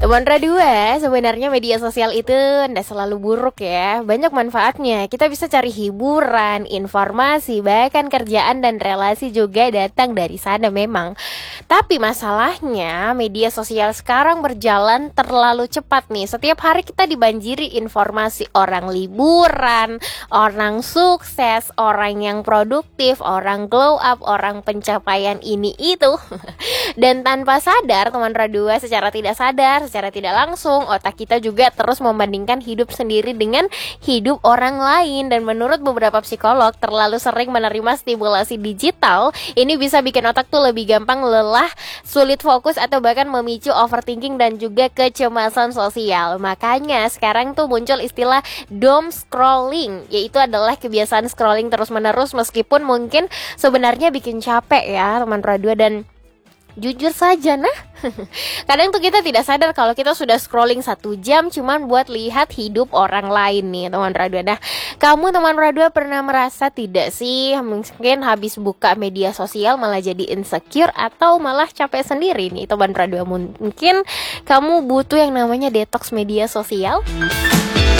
Teman Radua, sebenarnya media sosial itu ndak selalu buruk ya. Banyak manfaatnya. Kita bisa cari hiburan, informasi, bahkan kerjaan dan relasi juga datang dari sana memang. Tapi masalahnya media sosial sekarang berjalan terlalu cepat nih. Setiap hari kita dibanjiri informasi orang liburan, orang sukses, orang yang produktif, orang glow up, orang pencapaian ini itu. Dan tanpa sadar teman Radua, secara tidak sadar, secara tidak langsung, otak kita juga terus membandingkan hidup sendiri dengan hidup orang lain. Dan menurut beberapa psikolog, terlalu sering menerima stimulasi digital ini bisa bikin otak tuh lebih gampang lelah, sulit fokus, atau bahkan memicu overthinking dan juga kecemasan sosial. Makanya sekarang tuh muncul istilah doom scrolling, yaitu adalah kebiasaan scrolling terus-menerus meskipun mungkin sebenarnya bikin capek ya teman Radua. Dan jujur saja kadang tuh kita tidak sadar kalau kita sudah scrolling 1 jam cuman buat lihat hidup orang lain nih teman Radua. Nah, kamu teman Radua pernah merasa tidak sih mungkin habis buka media sosial malah jadi insecure atau malah capek sendiri nih teman Radua? Mungkin kamu butuh yang namanya detox media sosial.